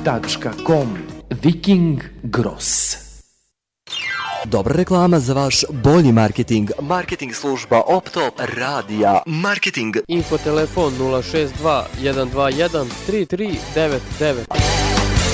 viking.com. Viking Gross. Dobra reklama za vaš bolji marketing. Marketing služba Optop Radija. Marketing. Info telefon 062 121 3399.